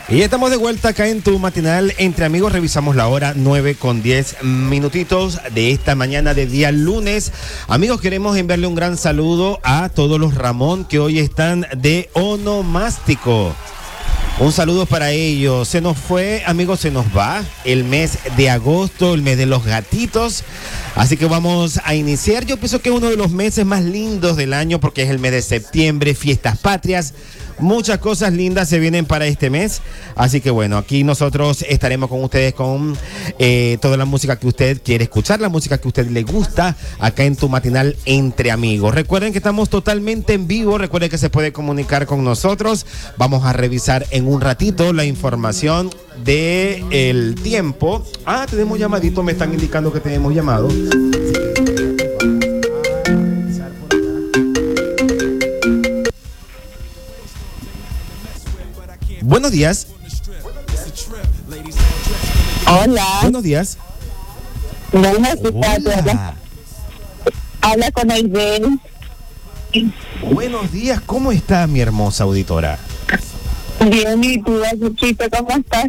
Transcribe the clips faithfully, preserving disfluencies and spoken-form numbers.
Y ya estamos de vuelta acá en tu matinal Entre Amigos. Revisamos la hora nueve con diez minutitos de esta mañana de día lunes. Amigos, queremos enviarle un gran saludo a todos los Ramón que hoy están de onomástico. Un saludo para ellos. Se nos fue, amigos, se nos va el mes de agosto, el mes de los gatitos. Así que vamos a iniciar. Yo pienso que es uno de los meses más lindos del año porque es el mes de septiembre, fiestas patrias. Muchas cosas lindas se vienen para este mes. Así que bueno, aquí nosotros estaremos con ustedes con eh, toda la música que usted quiere escuchar, la música que a usted le gusta, acá en tu matinal Entre Amigos. Recuerden que estamos totalmente en vivo, recuerden que se puede comunicar con nosotros. Vamos a revisar en un ratito la información del tiempo. Ah, tenemos llamadito, me están indicando que tenemos llamado. Buenos días. Hola. Buenos días. Buenas Hola. Habla con Aiden. Buenos días. ¿Cómo está mi hermosa auditora? Bien, y tú, Chuchito, ¿cómo estás?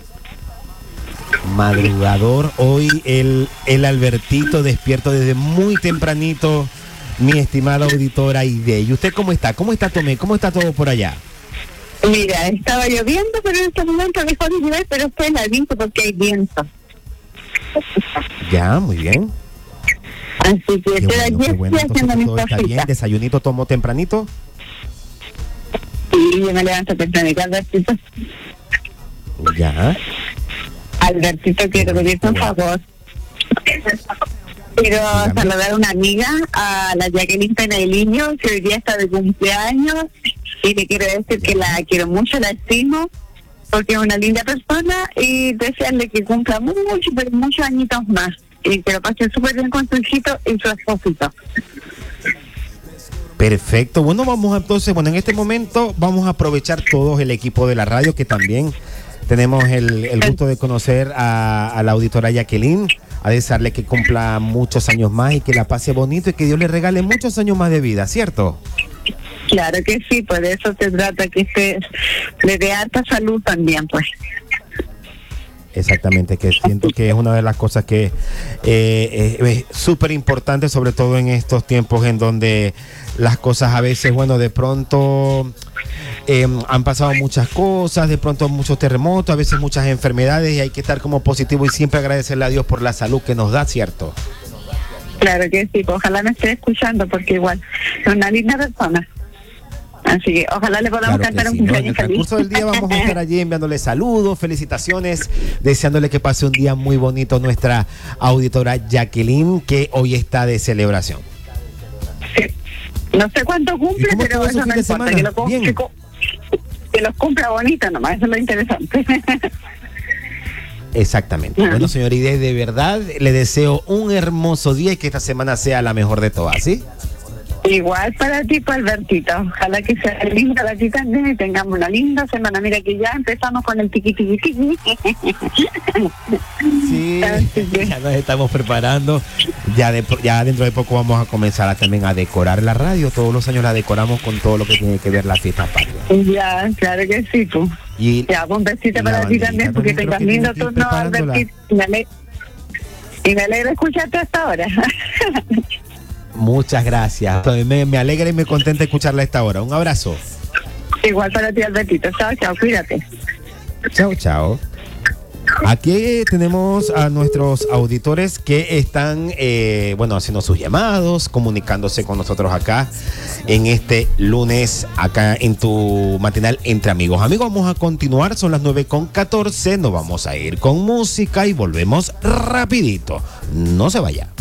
Madrugador. Hoy el, el Albertito despierto desde muy tempranito. Mi estimada auditora Aide. ¿Y usted cómo está? ¿Cómo está Tomé? ¿Cómo está todo por allá? Mira, estaba lloviendo, pero en este momento dejó de llover, pero estoy heladito porque hay viento. Ya, muy bien. Así que Qué estoy bueno, aquí qué bueno. estoy haciendo Entonces, mis todo está bien. cositas. ¿Desayunito tomó tempranito? Y yo me levanto tempranito, Albertito. Ya. Albertito, quiero pedirte un favor. Quiero Dígame. saludar a una amiga, a la Jacqueline Penailinho, que hoy día está de cumpleaños, y le quiero decir que la quiero mucho, la estimo, porque es una linda persona, y desearle que cumpla mucho, pero muchos añitos más, y que lo pase súper bien con su hijito y su esposito. Perfecto. Bueno, vamos a, entonces, bueno, en este momento vamos a aprovechar todos el equipo de la radio, que también tenemos el, el gusto de conocer a, a la auditora Jacqueline, a desearle que cumpla muchos años más y que la pase bonito y que Dios le regale muchos años más de vida, ¿cierto? Claro que sí, por eso se trata, que esté, le dé harta salud también, pues. Exactamente, que siento que es una de las cosas que eh, eh, es súper importante, sobre todo en estos tiempos en donde las cosas a veces, bueno, de pronto eh, han pasado muchas cosas, de pronto muchos terremotos, a veces muchas enfermedades, y hay que estar como positivo y siempre agradecerle a Dios por la salud que nos da, ¿cierto? Claro que sí, pues ojalá me esté escuchando, porque igual es una linda persona. Así que ojalá le podamos Claro cantar que un sí, ¿no? En cumpleaños el feliz. transcurso del día vamos a estar allí enviándole saludos, felicitaciones, deseándole que pase un día muy bonito a nuestra auditora Jacqueline, que hoy está de celebración. Sí. No sé cuánto ¿Y cumple, cómo pero estuvo su eso fin no de importa, semana? que, lo, cum- Bien. que, cu- que los cumpla bonito nomás, eso es lo interesante. Exactamente. Ah. Bueno, señor Ide, de verdad le deseo un hermoso día y que esta semana sea la mejor de todas, ¿sí? Igual para ti, pues, Albertito. Ojalá que sea linda para ti también y tengamos una linda semana. Mira que ya empezamos con el tiqui tiqui tiqui. Sí, Así que- ya nos estamos preparando. Ya, de, ya dentro de poco vamos a comenzar a, también a decorar la radio. Todos los años la decoramos con todo lo que tiene que ver la fiesta patria. Ya, claro que sí, tú. Y Ya, un besito y para la ti banderita también, porque también creo tengas que lindo tiene que ir turno, preparándola. Albertito. Y me ale- Y me alegra escucharte hasta ahora. muchas gracias. Me, me alegra y me contenta escucharla a esta hora. Un abrazo. Igual para ti, Albertito. Chao, chao, cuídate. Chao, chao. Aquí tenemos a nuestros auditores que están, eh, bueno, haciendo sus llamados, comunicándose con nosotros acá en este lunes, acá en tu matinal Entre Amigos. Amigos, vamos a continuar, son las nueve con catorce, nos vamos a ir con música y volvemos rapidito. No se vaya.